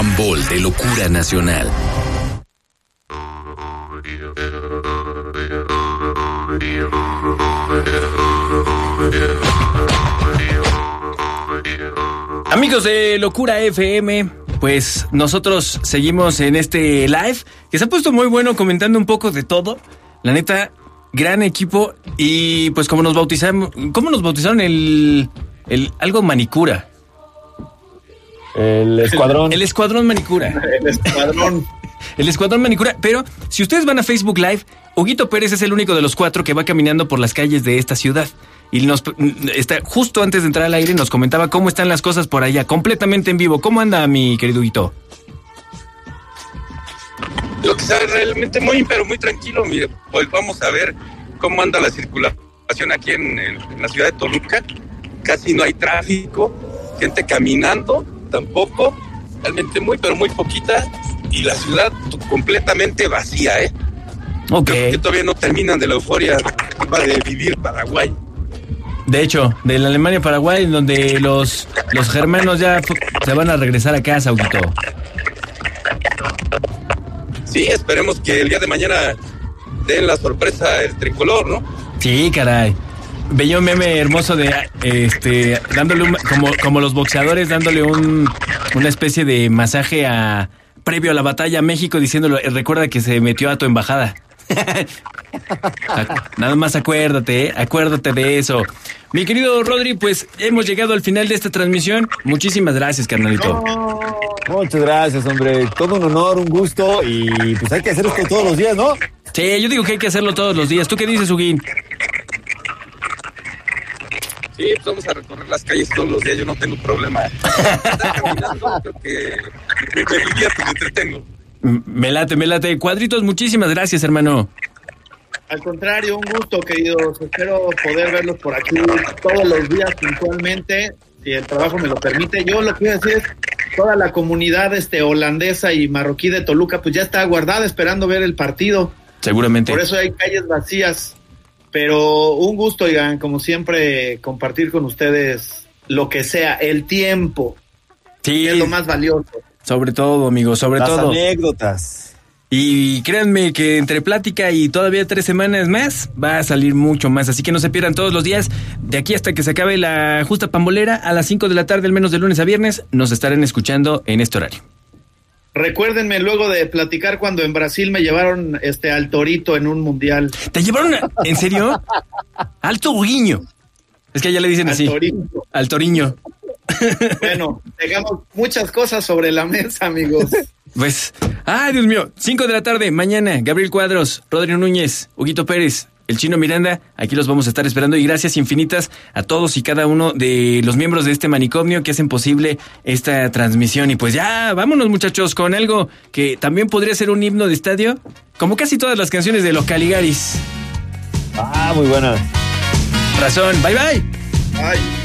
Pambol de Locura Nacional. Amigos de Locura FM, pues nosotros seguimos en este live que se ha puesto muy bueno, comentando un poco de todo. La neta, gran equipo. Y pues como nos bautizaron el algo manicura. El escuadrón. El escuadrón manicura. El escuadrón. El escuadrón manicura. Pero si ustedes van a Facebook Live, Huguito Pérez es el único de los 4 que va caminando por las calles de esta ciudad. Y justo antes de entrar al aire nos comentaba cómo están las cosas por allá, completamente en vivo. ¿Cómo anda, mi querido Huguito? Lo que sabe realmente muy tranquilo. Mire, pues vamos a ver cómo anda la circulación aquí en la ciudad de Toluca. Casi no hay tráfico, gente caminando tampoco, realmente muy poquita, y la ciudad completamente vacía, Ok. Creo que todavía no terminan de la euforia de vivir Paraguay. De hecho, de la Alemania-Paraguay, donde los germanos ya se van a regresar a casa, Huguito. Sí, esperemos que el día de mañana den la sorpresa el tricolor, ¿no? Sí, caray. Veía un meme hermoso de dándole como los boxeadores, dándole una especie de masaje previo a la batalla a México, diciéndole, recuerda que se metió a tu embajada. Nada más acuérdate de eso. Mi querido Rodri, pues hemos llegado al final de esta transmisión. Muchísimas gracias, carnalito. Muchas gracias, hombre. Todo un honor, un gusto, y pues hay que hacer esto todos los días, ¿no? Sí, yo digo que hay que hacerlo todos los días. ¿Tú qué dices, Huguín? Sí, pues vamos a recorrer las calles todos los días, yo no tengo problema. Estar caminando, creo que me divierto, me entretengo. Me late. Cuadritos, muchísimas gracias, hermano. Al contrario, un gusto, queridos. Espero poder verlos por aquí todos los días puntualmente, si el trabajo me lo permite. Yo lo que iba a decir es, toda la comunidad holandesa y marroquí de Toluca, pues ya está guardada esperando ver el partido. Seguramente. Por eso hay calles vacías. Pero un gusto, oigan, como siempre, compartir con ustedes lo que sea, el tiempo. Sí. Es lo más valioso. Sobre todo, amigos, sobre las todo. Anécdotas. Y créanme que entre plática y todavía 3 semanas más va a salir mucho más, así que no se pierdan todos los días de aquí hasta que se acabe la justa pambolera a las 5 de la tarde, al menos de lunes a viernes, nos estarán escuchando en este horario. Recuérdenme luego de platicar cuando en Brasil me llevaron al Torito en un mundial. ¿Te llevaron en serio? Al Toriño. Es que ya le dicen Al así. Torito. Al Toriño. Bueno, dejamos muchas cosas sobre la mesa, amigos. Pues, Dios mío, 5 de la tarde, mañana, Gabriel Cuadros, Rodrigo Núñez, Huguito Pérez, el Chino Miranda, aquí los vamos a estar esperando, y gracias infinitas a todos y cada uno de los miembros de este manicomio que hacen posible esta transmisión. Y pues ya, vámonos, muchachos, con algo que también podría ser un himno de estadio, como casi todas las canciones de los Caligaris. Muy buena. Razón, bye bye. Ay.